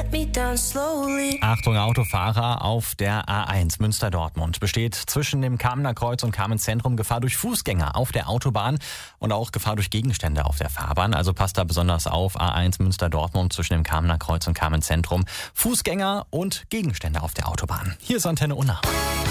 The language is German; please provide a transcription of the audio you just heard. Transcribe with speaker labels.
Speaker 1: Achtung Autofahrer, auf der A1 Münster-Dortmund besteht zwischen dem Kamener Kreuz und Kamenz-Zentrum Gefahr durch Fußgänger auf der Autobahn und auch Gefahr durch Gegenstände auf der Fahrbahn. Also passt da besonders auf, A1 Münster-Dortmund zwischen dem Kamener Kreuz und Kamenz-Zentrum. Fußgänger und Gegenstände auf der Autobahn. Hier ist Antenne Unna.